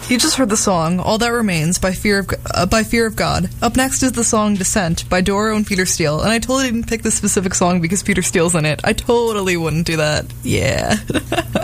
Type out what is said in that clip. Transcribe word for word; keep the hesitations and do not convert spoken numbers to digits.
You just heard the song "All That Remains" by Fear of uh, by Fear of God. Up next is the song "Descent" by Doro and Peter Steele. And I totally didn't pick this specific song because Peter Steele's in it. I totally wouldn't do that. Yeah.